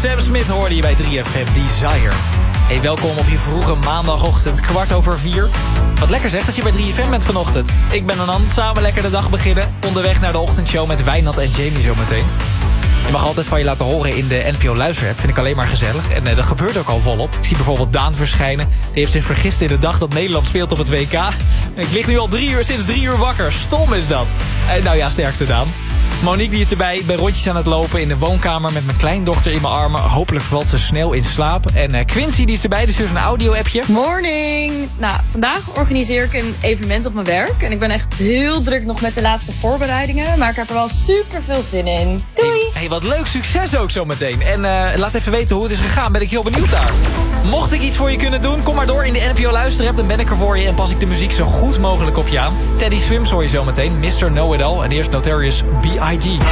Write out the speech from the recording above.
Sam Smith hoorde je bij 3FM Desire. Hey, welkom op je vroege maandagochtend, 4:15. Wat lekker zeg dat je bij 3FM bent vanochtend. Ik ben Anand, samen lekker de dag beginnen. Onderweg naar de ochtendshow met Wijnand en Jamie zometeen. Je mag altijd van je laten horen in de NPO Luisterapp. Vind ik alleen maar gezellig. En dat gebeurt ook al volop. Ik zie bijvoorbeeld Daan verschijnen. Die heeft zich vergist in de dag dat Nederland speelt op het WK. Ik lig nu al sinds 3 uur wakker. Stom is dat. Nou ja, sterkte Daan. Monique die is erbij. Ik ben rondjes aan het lopen in de woonkamer met mijn kleindochter in mijn armen. Hopelijk valt ze snel in slaap. En Quincy die is erbij, dus een audio-appje. Morning! Nou, vandaag organiseer ik een evenement op mijn werk. En ik ben echt heel druk nog met de laatste voorbereidingen. Maar ik heb er wel super veel zin in. Doei! Hey, wat leuk. Succes ook zo meteen. En laat even weten hoe het is gegaan. Ben ik heel benieuwd daar. Mocht ik iets voor je kunnen doen, kom maar door in de NPO Luisterapp. Dan ben ik er voor je en pas ik de muziek zo goed mogelijk op je aan. Teddy Swims hoor je zo meteen. Mr. Know-It-All. En eerst Notorious B.I.G.